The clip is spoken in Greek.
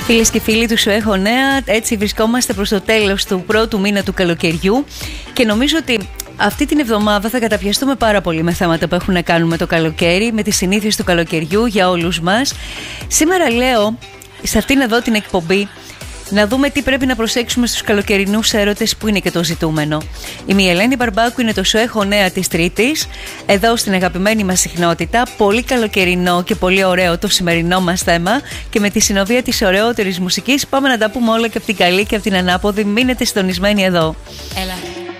Φίλες και φίλοι του Σου Έχω Νέα, έτσι βρισκόμαστε προς το τέλος του πρώτου μήνα του καλοκαιριού και νομίζω ότι αυτή την εβδομάδα θα καταπιαστούμε πάρα πολύ με θέματα που έχουν να κάνουν με το καλοκαίρι, με τις συνήθειες του καλοκαιριού για όλους μας. Σήμερα λέω, σε αυτήν εδώ την εκπομπή, να δούμε τι πρέπει να προσέξουμε στους καλοκαιρινούς έρωτες που είναι και το ζητούμενο. Είμαι η Ελένη Μπαρμπάκου, είναι το Σου Έχω Νέα της Τρίτης, εδώ στην αγαπημένη μας συχνότητα. Πολύ καλοκαιρινό και πολύ ωραίο το σημερινό μας θέμα και με τη συνοδεία της ωραιότερης μουσικής πάμε να τα πούμε όλα και από την καλή και από την ανάποδη. Μείνετε συντονισμένοι εδώ. Έλα.